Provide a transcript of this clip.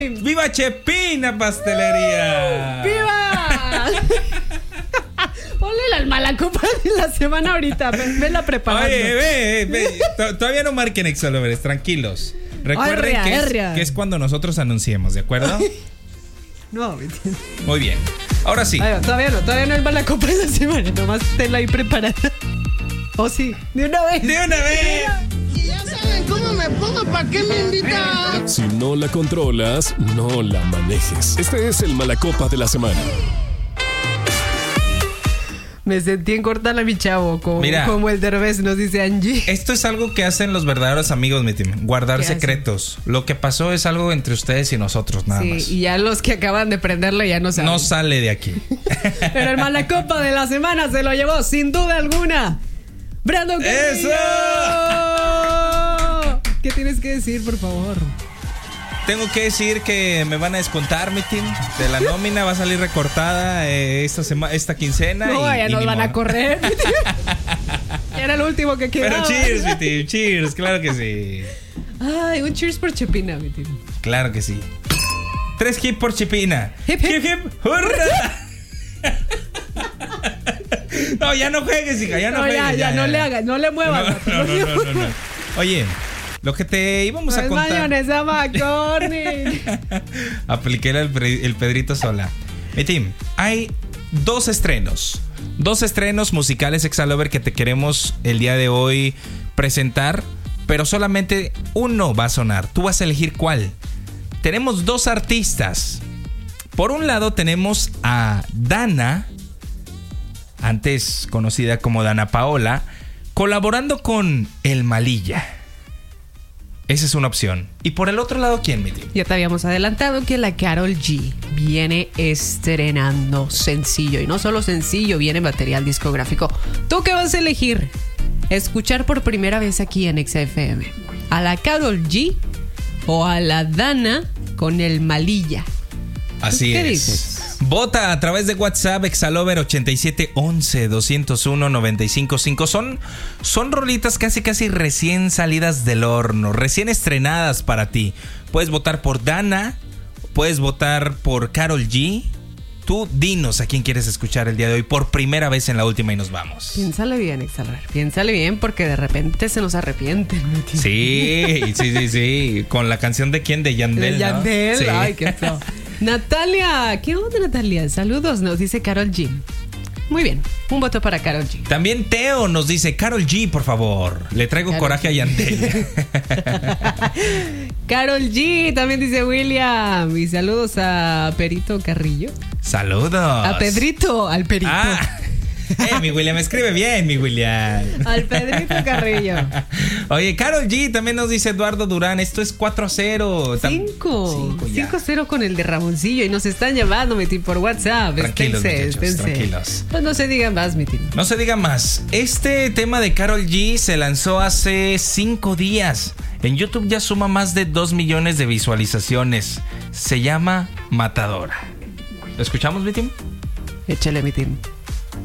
¡Viva Chepina Pastelería! ¡Viva! Ponle la malacopa de la semana ahorita. Vela preparando. Oye, ve. Todavía no marquen Exalovers, tranquilos. Recuerden que es cuando nosotros anunciemos, ¿de acuerdo? No, me entiendes. Muy bien. Ahora sí. Ay, todavía no es malacopa de la semana. Nomás tenla ahí preparada. Oh, sí. De una vez. Y ya saben cómo me pongo, ¿para qué me invitan? Si no la controlas, no la manejes. Este es el Malacopa de la semana. Me sentí en cortarla, mi chavo, como el Derbez, nos dice Angie. Esto es algo que hacen los verdaderos amigos, mi team. Guardar secretos. Lo que pasó es algo entre ustedes y nosotros, nada más. Sí, y ya los que acaban de prenderle ya no saben. No sale de aquí. Pero el Malacopa de la semana se lo llevó, sin duda alguna, Brandon Carrillo. ¡Eso! ¿Qué tienes que decir, por favor? Tengo que decir que me van a descontar, mi team. De la nómina va a salir recortada esta quincena. No, ya nos van a correr. Era el último que quedaba. Pero cheers, mi team, cheers, claro que sí. Ay, un cheers por Chepina, mi team. Claro que sí. 3 hip por Chepina. Hip, hip, hip, hurra. No, ya no juegues, hija, ya no juegues. Ya, no le hagas, no le muevas. No. Oye, lo que te íbamos a contar. Mayonesa McCormick. Apliqué el Pedrito Sola. Mi team, hay dos estrenos musicales Exalover que te queremos el día de hoy presentar, pero solamente uno va a sonar. Tú vas a elegir cuál. Tenemos 2 artistas. Por un lado tenemos a Dana, antes conocida como Dana Paola, colaborando con El Malilla. Esa es una opción. Y por el otro lado, ¿quién, mi tío? Ya te habíamos adelantado que la Karol G viene estrenando sencillo. Y no solo sencillo, viene material discográfico. ¿Tú qué vas a elegir? Escuchar por primera vez aquí en XFM. ¿A la Karol G o a la Dana con El Malilla? Así ¿Qué es. dices? Vota a través de WhatsApp Exalover 8711-201-955. Son rolitas casi recién salidas del horno, recién estrenadas para ti. Puedes votar por Dana, puedes votar por Karol G. Tú dinos a quién quieres escuchar el día de hoy por primera vez en La Última y nos vamos. Piénsale bien, Exalover. Piénsale bien porque de repente se nos arrepienten. Sí. Con la canción de quién, de Yandel. De Yandel, ¿no? Sí. Ay, qué feo. Natalia, ¿qué onda, Natalia? Saludos, nos dice Karol G. Muy bien, un voto para Karol G. También Teo nos dice, Karol G, por favor. Le traigo Karol coraje G. a Yandel. Karol G, también dice William. Y saludos a Perito Carrillo. Saludos. A Pedrito, al Perito. Mi William, escribe bien, mi William. Al Pedrito Carrillo. Oye, Karol G, también nos dice Eduardo Durán, esto es 4-0. 5-0 con el de Ramoncillo. Y nos están llamando, mi team, por WhatsApp. Tranquilos, Esténse. Tranquilos. Pues no se digan más, mi team. No se diga más. Este tema de Karol G se lanzó hace 5 días. En YouTube ya suma más de 2 millones de visualizaciones. Se llama Matadora. ¿Lo escuchamos, mi team? Échale, mi team.